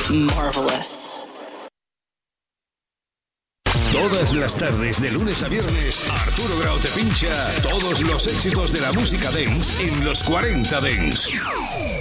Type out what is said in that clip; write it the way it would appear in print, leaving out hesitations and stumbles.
marvelous. Todas las tardes, de lunes a viernes, Arturo Grau te pincha todos los éxitos de la música dance en los 40 Dance.